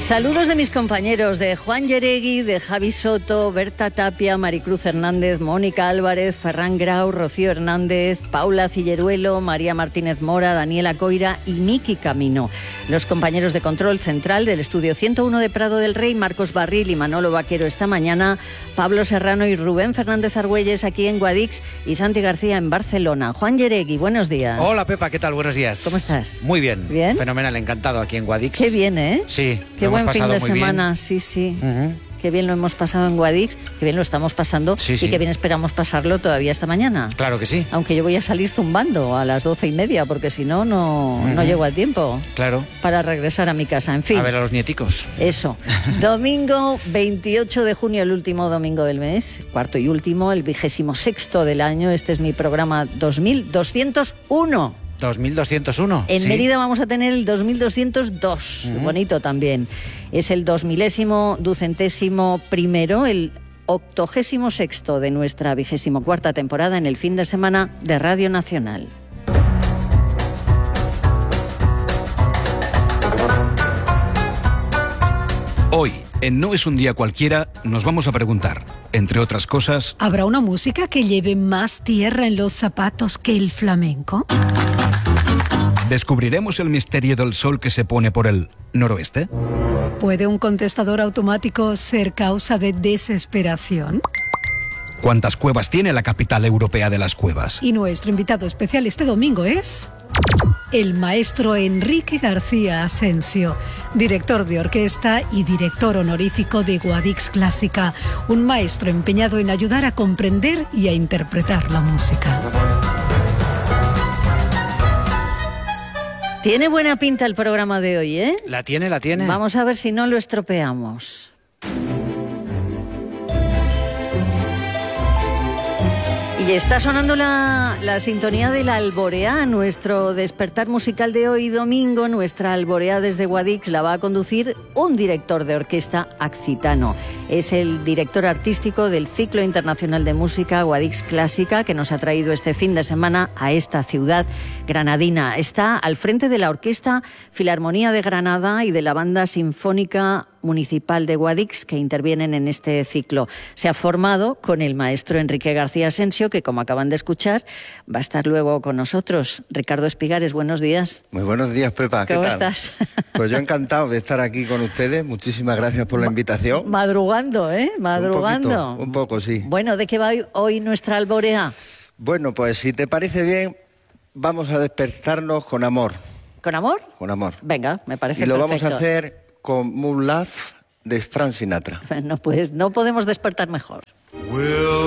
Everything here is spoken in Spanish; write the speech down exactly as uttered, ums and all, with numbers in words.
Saludos de mis compañeros, de Juan Yeregui, de Javi Soto, Berta Tapia, Maricruz Hernández, Mónica Álvarez, Ferran Grau, Rocío Hernández, Paula Cilleruelo, María Martínez Mora, Daniela Coira y Miki Camino. Los compañeros de control central del estudio ciento uno de Prado del Rey, Marcos Barril y Manolo Vaquero esta mañana, Pablo Serrano y Rubén Fernández Argüelles aquí en Guadix y Santi García en Barcelona. Juan Yeregui, buenos días. Hola Pepa, ¿qué tal? Buenos días. ¿Cómo estás? Muy bien. ¿Bien? Fenomenal, encantado aquí en Guadix. Qué bien, ¿eh? Sí. Qué lo buen hemos fin pasado de muy semana, bien. sí, sí. Uh-huh. Qué bien lo hemos pasado en Guadix, qué bien lo estamos pasando Sí, y sí. qué bien esperamos pasarlo todavía esta mañana. Claro que sí. Aunque yo voy a salir zumbando a las doce y media, porque si no, no, Uh-huh. no llego a tiempo Claro. para regresar a mi casa. En fin. A ver a los nieticos. Eso. Domingo veintiocho de junio, el último domingo del mes, cuarto y último, el vigésimo sexto del año. Este es mi programa dos mil doscientos uno. dos mil doscientos uno. En ¿sí? Mérida vamos a tener el dos mil doscientos dos, Uh-huh. bonito también. Es el dos milésimo, ducentésimo primero, el octogésimo sexto de nuestra vigésimo cuarta temporada en el fin de semana de Radio Nacional. Hoy, en No es un día cualquiera, nos vamos a preguntar, entre otras cosas, ¿habrá una música que lleve más tierra en los zapatos que el flamenco? ¿descubriremos el misterio del sol que se pone por el noroeste? ¿Puede un contestador automático ser causa de desesperación? ¿Cuántas cuevas tiene la capital europea de las cuevas? Y nuestro invitado especial este domingo es el maestro Enrique García Asensio, director de orquesta y director honorífico de Guadix Clásica, un maestro empeñado en ayudar a comprender y a interpretar la música. Tiene buena pinta el programa de hoy, ¿eh? La tiene, la tiene. Vamos a ver si no lo estropeamos. Y está sonando la, la sintonía de la Alboreá, nuestro despertar musical de hoy domingo. Nuestra Alboreá desde Guadix la va a conducir un director de orquesta accitano. Es el director artístico del Ciclo Internacional de Música Guadix Clásica, que nos ha traído este fin de semana a esta ciudad granadina. Está al frente de la Orquesta Filarmonía de Granada y de la Banda Sinfónica Municipal de Guadix, que intervienen en este ciclo. Se ha formado con el maestro Enrique García Asensio, que como acaban de escuchar, va a estar luego con nosotros. Ricardo Espigares, buenos días. Muy buenos días, Pepa. ¿Qué ¿Cómo tal? estás? Pues yo encantado de estar aquí con ustedes. Muchísimas gracias por la invitación. Madrugando, ¿eh? Madrugando. Un poquito, un poco, sí. Bueno, ¿de qué va hoy, hoy nuestra Alboreá? Bueno, pues si te parece bien, vamos a despertarnos con amor. ¿Con amor? Con amor. Venga, me parece Y lo perfecto. vamos a hacer con Moon Love de Frank Sinatra. No, pues no podemos despertar mejor. Will